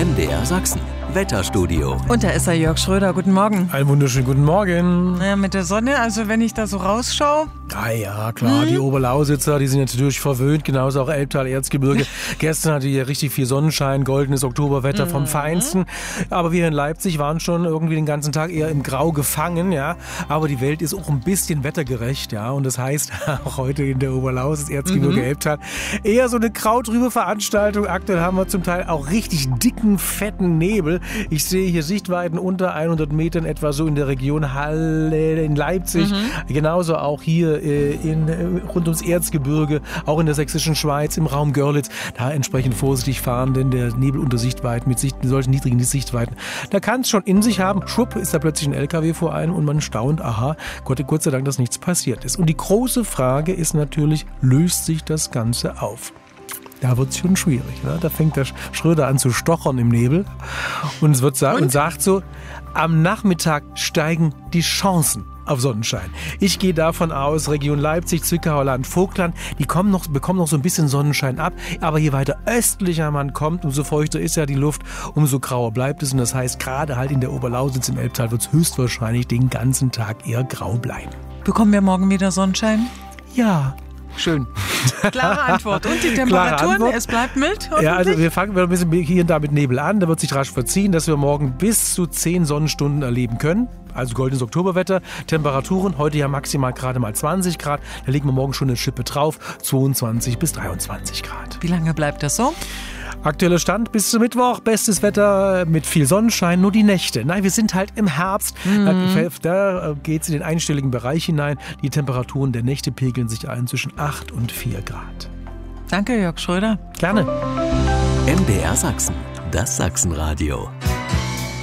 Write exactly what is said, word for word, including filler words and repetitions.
M D R Sachsen, Wetterstudio. Und da ist er, Jörg Schröder. Guten Morgen. Einen wunderschönen guten Morgen. Naja, mit der Sonne, also wenn ich da so rausschaue. Ah ja, klar, hm. die Oberlausitzer, die sind natürlich verwöhnt, genauso auch Elbtal, Erzgebirge. Gestern hatte hier richtig viel Sonnenschein, goldenes Oktoberwetter mhm. vom Feinsten. Aber wir in Leipzig waren schon irgendwie den ganzen Tag eher im Grau gefangen, ja. Aber die Welt ist auch ein bisschen wettergerecht, ja. Und das heißt, auch heute in der Oberlausitz, Erzgebirge, mhm. Elbtal, eher so eine krautrübe Veranstaltung. Aktuell haben wir zum Teil auch richtig dicken, fetten Nebel. Ich sehe hier Sichtweiten unter hundert Metern, etwa so in der Region Halle in Leipzig. Mhm. Genauso auch hier in, rund ums Erzgebirge, auch in der sächsischen Schweiz, im Raum Görlitz. Da entsprechend vorsichtig fahren, denn der Nebel unter Sichtweiten mit Sicht, solchen niedrigen Sichtweiten, da kann es schon in sich haben. Schwupp, ist da plötzlich ein L K W vor einem und man staunt, aha, Gott, Gott sei Dank, dass nichts passiert ist. Und die große Frage ist natürlich, löst sich das Ganze auf? Da wird es schon schwierig. Ne? Da fängt der Schröder an zu stochern im Nebel und, es wird sa- und? und sagt so, am Nachmittag steigen die Chancen auf Sonnenschein. Ich gehe davon aus, Region Leipzig, Zwickau, Land, Vogtland, die kommen noch, bekommen noch so ein bisschen Sonnenschein ab. Aber je weiter östlicher man kommt, umso feuchter ist ja die Luft, umso grauer bleibt es. Und das heißt, gerade halt in der Oberlausitz im Elbtal wird es höchstwahrscheinlich den ganzen Tag eher grau bleiben. Bekommen wir morgen wieder Sonnenschein? Ja. Schön. Klare Antwort. Und die Temperaturen? Es bleibt mild? Ja, also wir fangen ein bisschen hier und da mit Nebel an. Da wird sich rasch verziehen, dass wir morgen bis zu zehn Sonnenstunden erleben können. Also goldenes Oktoberwetter. Temperaturen heute ja maximal gerade mal zwanzig Grad. Da legen wir morgen schon eine Schippe drauf. zweiundzwanzig bis dreiundzwanzig Grad. Wie lange bleibt das so? Aktueller Stand bis zum Mittwoch, bestes Wetter mit viel Sonnenschein, nur die Nächte. Nein, wir sind halt im Herbst, mhm. da, da geht es in den einstelligen Bereich hinein. Die Temperaturen der Nächte pegeln sich ein zwischen acht und vier Grad. Danke, Jörg Schröder. Gerne. M D R Sachsen, das Sachsenradio.